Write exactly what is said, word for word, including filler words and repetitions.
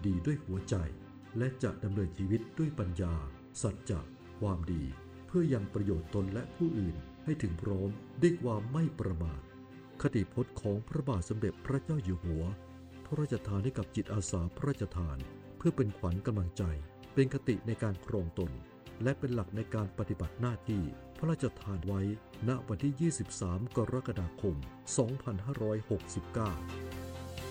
ดีด้วยหัวใจและจะดำเนินชีวิตด้วยปัญญาสัจจะความดีเพื่อยังประโยชน์ตนและผู้อื่นให้ถึงพร้อมด้วยความไม่ประมาทคติพจน์ของพระบาทสมเด็จพระเจ้าอยู่หัวพระราชทานให้กับจิตอาสาพระราชทานเพื่อเป็นขวัญกำลังใจเป็นคติในการครองตนและเป็นหลักในการปฏิบัติหน้าที่พระราชทานไว้ณวันที่ยี่สิบสามกรกฎาคมสองพันห้าร้อยหกสิบเก้า